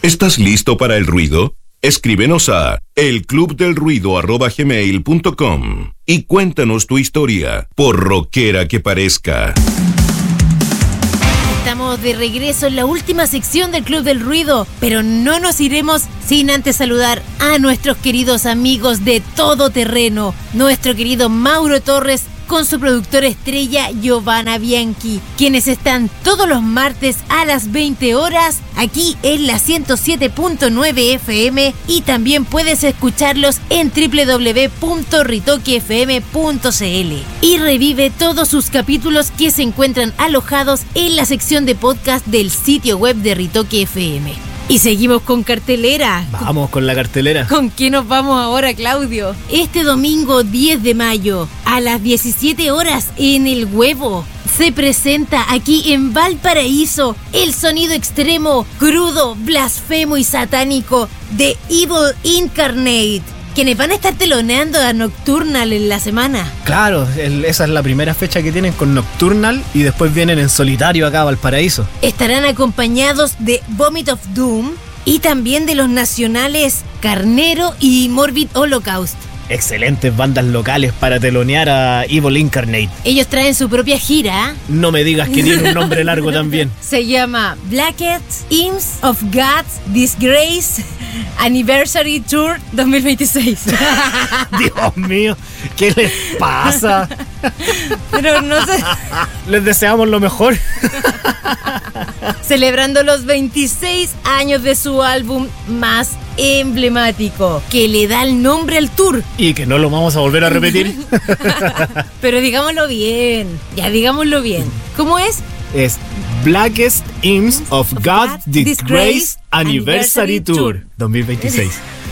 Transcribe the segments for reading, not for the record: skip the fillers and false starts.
¿Estás listo para el ruido? Escríbenos a elclubdelruido@gmail.com y cuéntanos tu historia, por rockera que parezca. Estamos de regreso en la última sección del Club del Ruido, pero no nos iremos sin antes saludar a nuestros queridos amigos de Todo Terreno, nuestro querido Mauro Torres con su productora estrella Giovanna Bianchi, quienes están todos los martes a las 20 horas aquí en la 107.9 FM y también puedes escucharlos en www.ritoquefm.cl y revive todos sus capítulos que se encuentran alojados en la sección de podcast del sitio web de Ritoque FM. Y seguimos con cartelera. Vamos con la cartelera. ¿Con qué nos vamos ahora, Claudio? Este domingo 10 de mayo, a las 17 horas en El Huevo, se presenta aquí en Valparaíso el sonido extremo, crudo, blasfemo y satánico de Evil Incarnate, quienes van a estar teloneando a Nocturnal en la semana. Claro, esa es la primera fecha que tienen con Nocturnal y después vienen en solitario acá a Valparaíso. Estarán acompañados de Vomit of Doom y también de los nacionales Carnero y Morbid Holocaust. Excelentes bandas locales para telonear a Evil Incarnate. Ellos traen su propia gira. No me digas que tiene un nombre largo también. Se llama Blackest Imps of God's Disgrace Anniversary Tour 2026. Dios mío, ¿qué les pasa? Pero no sé. Les deseamos lo mejor. Celebrando los 26 años de su álbum más emblemático, que le da el nombre al tour. Y que no lo vamos a volver a repetir. Pero digámoslo bien. Ya digámoslo bien. ¿Cómo es? Es Blackest Imps of God's Disgrace Anniversary Tour 2026.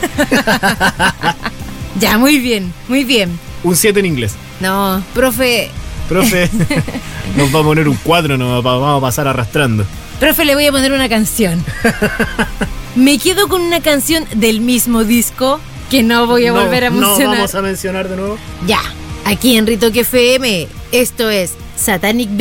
Ya, muy bien, muy bien. Un 7 en inglés. No, profe, nos va a poner un 4, nos vamos a pasar arrastrando. Profe, le voy a poner una canción. Me quedo con una canción del mismo disco que no voy a volver a mencionar. No vamos a mencionar de nuevo. Ya, aquí en Ritoque FM, esto es Satanic